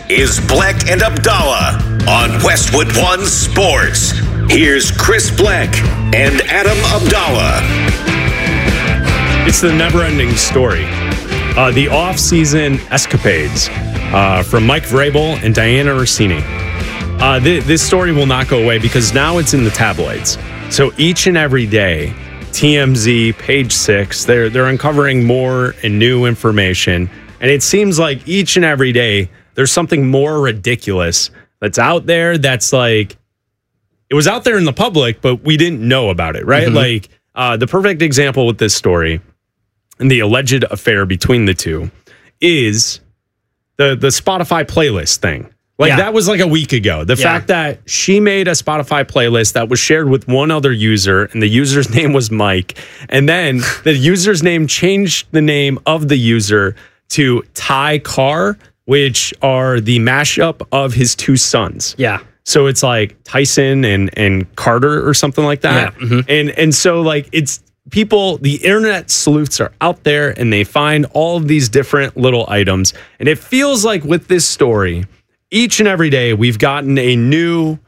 is Bleck and Abdallah on Westwood One Sports. Here's Chris Bleck and Adam Abdallah. It's the never-ending story. The off-season escapades from Mike Vrabel and Diana Rossini. This story will not go away because now it's in the tabloids. So each and every day, TMZ, Page Six, they're uncovering more and new information. And it seems like each and every day, there's something more ridiculous that's out there that's like, it was out there in the public, but we didn't know about it, right? Like the perfect example with this story and the alleged affair between the two is the Spotify playlist thing. Like that was like a week ago. The fact that she made a Spotify playlist that was shared with one other user and the user's name was Mike. And then the user's name changed the name of the user to Ty Carr, which are the mashup of his two sons. Yeah. So it's like Tyson and Carter or something like that. Yeah. And so like it's people, the internet sleuths are out there and they find all of these different little items. And it feels like with this story, each and every day we've gotten a new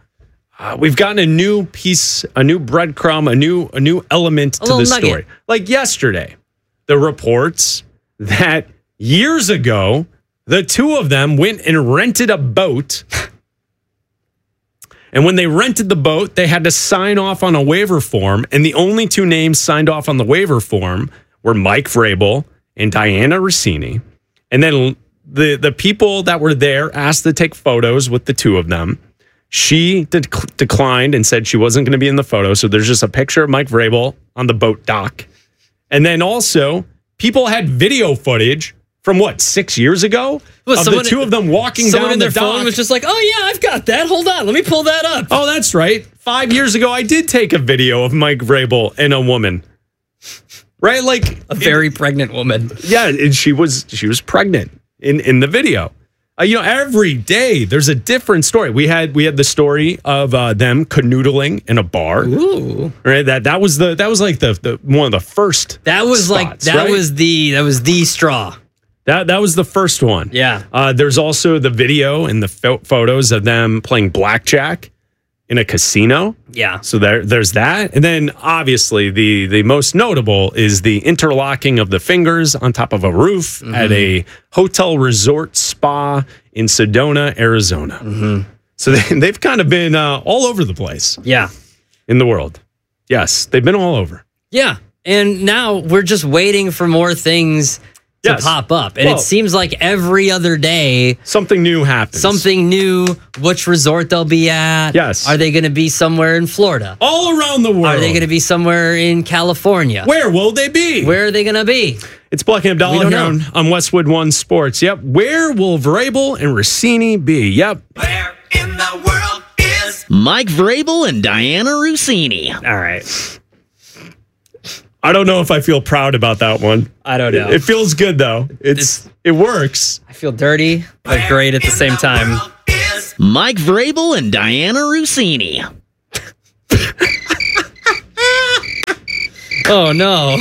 piece, a new breadcrumb, a new element to the story. Like yesterday, the reports that years ago, the two of them went and rented a boat. And when they rented the boat, they had to sign off on a waiver form. And the only two names signed off on the waiver form were Mike Vrabel and Diana Rossini. And then the people that were there asked to take photos with the two of them. She declined and said she wasn't going to be in the photo. So there's just a picture of Mike Vrabel on the boat dock. And then also, people had video footage from 6 years ago? Of the two of them walking down the dock. Someone in their phone was just like, oh yeah, I've got that. Hold on, let me pull that up. Oh, that's right. 5 years ago, I did take a video of Mike Vrabel and a woman. Right? Like a very pregnant woman. Yeah, and she was pregnant in the video. Every day there's a different story. We had the story of them canoodling in a bar. Ooh, right. That was like the one of the first. That was spots, was the straw. That was the first one. Yeah. There's also the video and the photos of them playing blackjack in a casino. Yeah. So there's that. And then obviously the most notable is the interlocking of the fingers on top of a roof at a hotel resort spa in Sedona, Arizona. So they've kind of been all over the place. Yeah. In the world. Yes, they've been all over. Yeah. And now we're just waiting for more things to pop up. And it seems like every other day something new happens. Something new, which resort they'll be at. Yes. Are they going to be somewhere in Florida? All around the world. Are they going to be somewhere in California? Where will they be? Where are they going to be? It's Bleck and Abdallah here on Westwood One Sports. Yep. Where will Vrabel and Rossini be? Yep. Where in the world is Mike Vrabel and Diana Rossini? All right. I don't know if I feel proud about that one. I don't know. It feels good though. It works. I feel dirty, but great at the same time. Mike Vrabel and Diana Rossini. Oh no.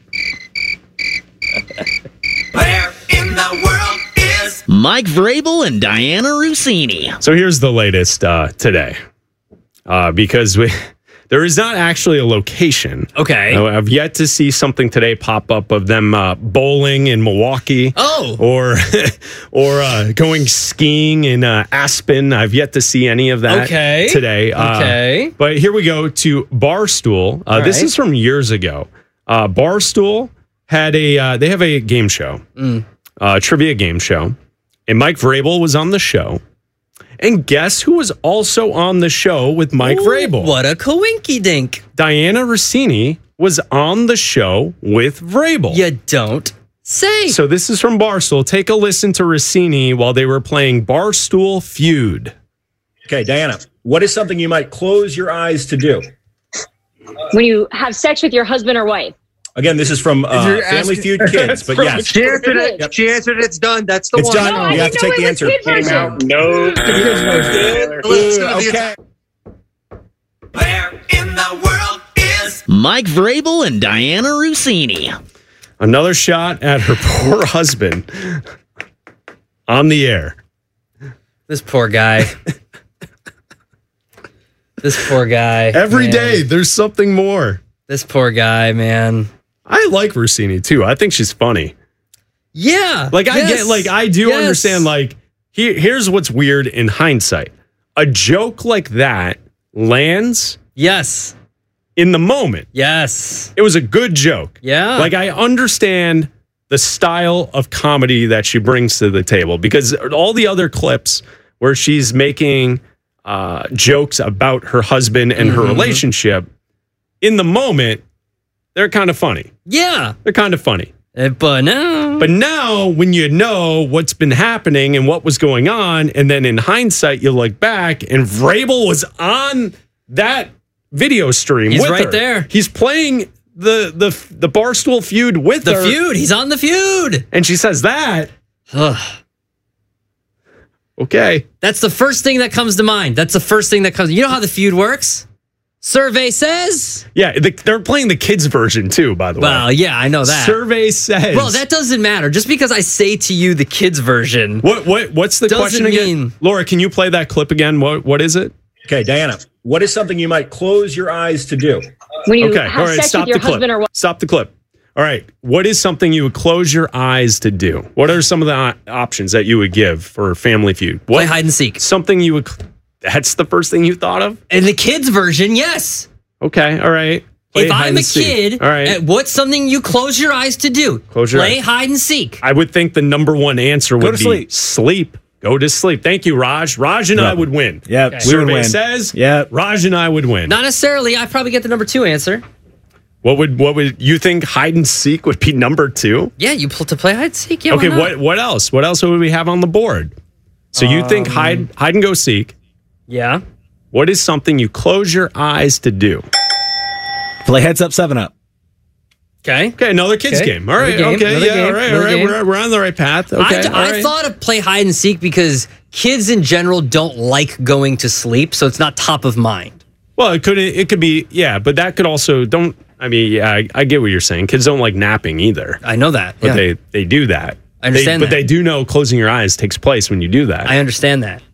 Where in the world is Mike Vrabel and Diana Rossini? So here's the latest today. Because there is not actually a location. Okay. I've yet to see something today pop up of them bowling in Milwaukee. Oh. Or going skiing in Aspen. I've yet to see any of that today. Okay. But here we go to Barstool. This is from years ago. Barstool had they have a game show, trivia game show. And Mike Vrabel was on the show. And guess who was also on the show with Mike Vrabel? What a coinky-dink. Diana Rossini was on the show with Vrabel. You don't say. So this is from Barstool. Take a listen to Rossini while they were playing Barstool Feud. Okay, Diana, what is something you might close your eyes to do? When you have sex with your husband or wife. Again, this is from Family Feud Kids, but yes. She answered it. Yep. She answered it. It's done. That's the one. It's done. No, you have to take the answer. No. Okay. where in the world is Mike Vrabel and Diana Rossini. Another shot at her poor husband on the air. This poor guy. This poor guy. Every day, there's something more. This poor guy, man. I like Rossini too. I think she's funny. Yeah. I do understand, like, here's what's weird in hindsight. A joke like that lands. Yes. In the moment. Yes. It was a good joke. Yeah. Like, I understand the style of comedy that she brings to the table, because all the other clips where she's making jokes about her husband and her relationship, in the moment, they're kind of funny. Yeah. They're kind of funny. But now, when you know what's been happening and what was going on, and then in hindsight, you look back and Vrabel was on that video stream. He's with right her. there. He's playing the Barstool feud with her. The feud. He's on the feud. And she says that. Okay. That's the first thing that comes to mind. That's the first thing that comes. You know how the feud works? Survey says. Yeah, they're playing the kids' version too, by the way. Well, yeah, I know that. Survey says. Well, that doesn't matter. Just because I say to you the kids' version. What's the question again? Laura, can you play that clip again? What is it? Okay, Diana, what is something you might close your eyes to do? When you have sex with your husband or wife. Stop the clip. All right. What is something you would close your eyes to do? What are some of the options that you would give for Family Feud? Play hide and seek. Something you would... That's the first thing you thought of? In the kids' version, yes. Okay, all right. If I'm a kid, all right. What's something you close your eyes to do? Play hide and seek. I would think the number one answer would be sleep. Go to sleep. Thank you, Raj. Raj and I would win. Yeah, okay. we would win. Says, yeah, Raj and I would win. Not necessarily. I'd probably get the number 2 answer. What would you think? Hide and seek would be number 2? Yeah, you to play hide and seek. Yeah. Okay. What else? What else would we have on the board? So you think hide and go seek? Yeah. What is something you close your eyes to do? Play Heads Up, 7-Up. Okay. Another kids game. All right. Okay. Yeah. All right. We're on the right path. Okay. I thought of play hide and seek because kids in general don't like going to sleep, so it's not top of mind. Well, it could be, yeah, but that could also I get what you're saying. Kids don't like napping either. I know that. But they do that. I understand that. But they do know closing your eyes takes place when you do that. I understand that.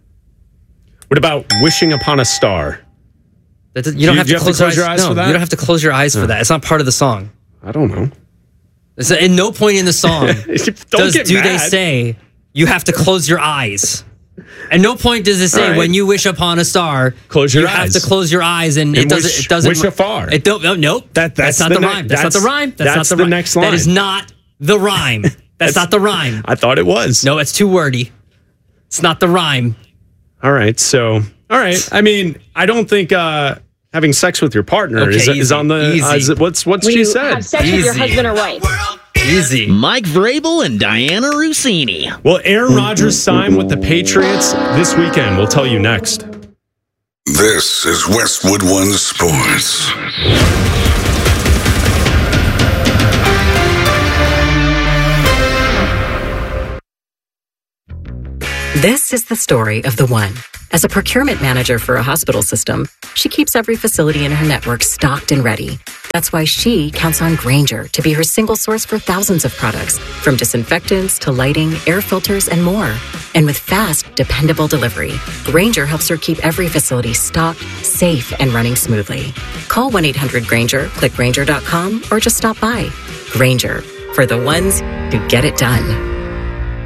What about wishing upon a star? You don't have to close your eyes for that? You don't have to close your eyes for that. It's not part of the song. I don't know. At no point in the song do they say you have to close your eyes. At no point does it say when you wish upon a star, close your eyes. You have to close your eyes, and it doesn't. Wish afar. Nope. That's not the rhyme. That's not the rhyme. That's the next line. That is not the rhyme. That's not the rhyme. I thought it was. No, it's too wordy. It's not the rhyme. All right. I mean, I don't think having sex with your partner is on the. What's she said? Have sex with your husband or wife. Easy. Mike Vrabel and Diana Rossini. Will Aaron Rodgers sign with the Patriots this weekend? We'll tell you next. This is Westwood One Sports. This is the story of the one. As a procurement manager for a hospital system, she keeps every facility in her network stocked and ready. That's why she counts on Grainger to be her single source for thousands of products, from disinfectants to lighting, air filters, and more. And with fast, dependable delivery, Grainger helps her keep every facility stocked, safe, and running smoothly. Call 1-800-GRAINGER, click Grainger.com, or just stop by. Grainger, for the ones who get it done.